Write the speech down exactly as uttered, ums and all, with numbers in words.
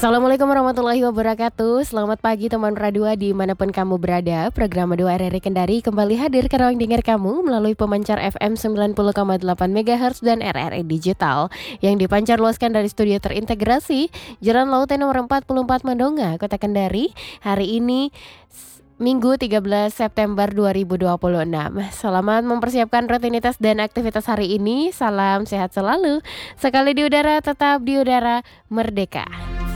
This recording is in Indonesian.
Assalamualaikum warahmatullahi wabarakatuh. Selamat pagi teman Radua dimanapun kamu berada. Program Dua R R I Kendari kembali hadir ke ruang dengar kamu melalui pemancar F M sembilan puluh koma delapan megahertz dan R R I Digital yang dipancar luaskan dari studio terintegrasi Jalan Laut nomor empat puluh empat Mandonga, Kota Kendari. Hari ini Minggu tiga belas September dua ribu dua puluh enam. Selamat mempersiapkan rutinitas dan aktivitas hari ini. Salam sehat selalu. Sekali di udara, tetap di udara merdeka.